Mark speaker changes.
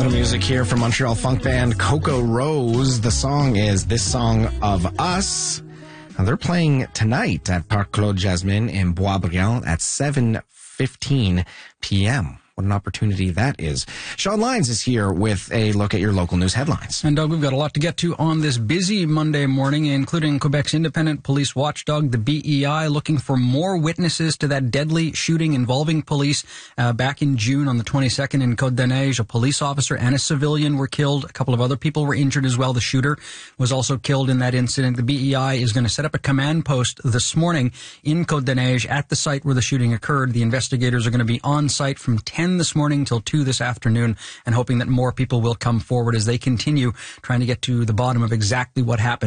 Speaker 1: Little music here from Montreal funk band Coco Rose. The song is This Song of Us. And they're playing tonight at Parc Claude Jasmine in Boisbriand at 7:15 p.m. What an opportunity that is. Sean Lyons is here with a look at your local news headlines.
Speaker 2: And Doug, we've got a lot to get to on this busy Monday morning, including Quebec's independent police watchdog, the BEI, looking for more witnesses to that deadly shooting involving police back in June on the 22nd in Côte-des-Neiges. A police officer and a civilian were killed. A couple of other people were injured as well. The shooter was also killed in that incident. The BEI is going to set up a command post this morning in Côte-des-Neiges at the site where the shooting occurred. The investigators are going to be on site from 10 this morning till 2 this afternoon, and hoping that more people will come forward as they continue trying to get to the bottom of exactly what happened.